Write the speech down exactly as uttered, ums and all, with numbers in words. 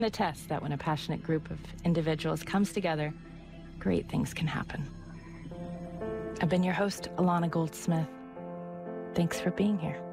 attest that when a passionate group of individuals comes together, great things can happen. I've been your host, Alana Goldsmith. Thanks for being here.